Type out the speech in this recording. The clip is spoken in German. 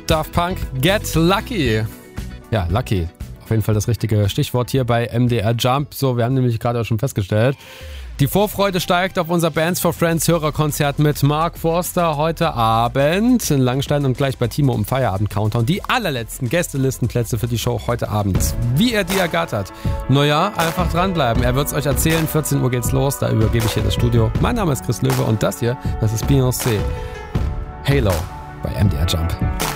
Daft Punk, Get Lucky. Ja, Lucky. Auf jeden Fall das richtige Stichwort hier bei MDR Jump. So, wir haben nämlich gerade auch schon festgestellt, die Vorfreude steigt auf unser Bands for Friends Hörerkonzert mit Mark Forster heute Abend in Langenstein und gleich bei Timo im Feierabend-Countdown. Die allerletzten Gästelistenplätze für die Show heute Abend. Wie er die ergattert. Naja, einfach dranbleiben. Er wird es euch erzählen. 14 Uhr geht's los. Da übergebe ich hier das Studio. Mein Name ist Chris Löwe und das hier, das ist Beyoncé. Halo bei MDR Jump.